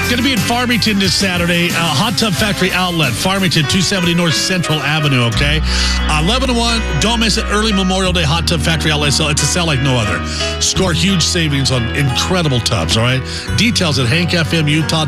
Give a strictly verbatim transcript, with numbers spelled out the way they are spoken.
Going to be in Farmington this Saturday. Uh, Hot Tub Factory Outlet, Farmington, two seventy North Central Avenue, okay? Uh, eleven to one, don't miss it. Early Memorial Day Hot Tub Factory Outlet sale. It's a sale like no other. Score huge savings on incredible tubs, all right? Details at hank f m utah